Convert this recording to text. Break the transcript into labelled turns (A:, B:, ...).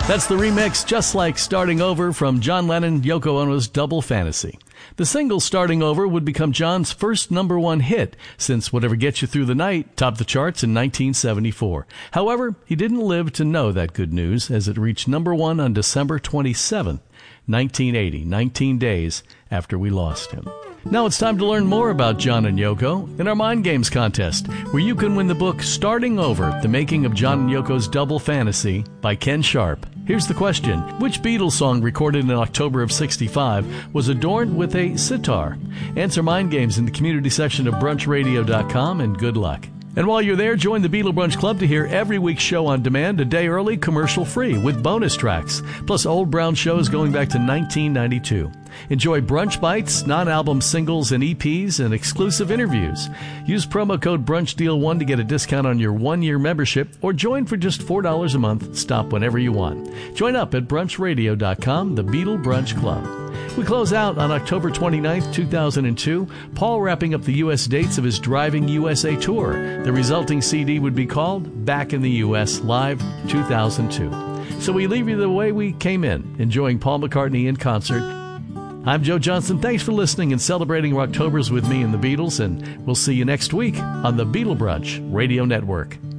A: That's the remix, Just Like Starting Over, from John Lennon, Yoko Ono's Double Fantasy. The single Starting Over would become John's first #1 hit, since Whatever Gets You Through the Night topped the charts in 1974. However, he didn't live to know that good news, as it reached #1 on December 27, 1980, 19 days after we lost him. Now it's time to learn more about John and Yoko in our Mind Games contest, where you can win the book Starting Over, The Making of John and Yoko's Double Fantasy by Ken Sharp. Here's the question. Which Beatles song recorded in October of '65 was adorned with a sitar? Answer Mind Games in the community section of brunchradio.com, and good luck. And while you're there, join the Beatle Brunch Club to hear every week's show on demand a day early, commercial-free, with bonus tracks, plus old brown shows going back to 1992. Enjoy brunch bites, non-album singles and EPs, and exclusive interviews. Use promo code BRUNCHDEAL1 to get a discount on your one-year membership, or join for just $4 a month. Stop whenever you want. Join up at brunchradio.com, the Beatle Brunch Club. We close out on October 29th, 2002, Paul wrapping up the U.S. dates of his Driving USA tour. The resulting CD would be called Back in the U.S. Live 2002. So we leave you the way we came in, enjoying Paul McCartney in concert. I'm Joe Johnson. Thanks for listening and celebrating Octobers with me and the Beatles, and we'll see you next week on the Beatle Brunch Radio Network.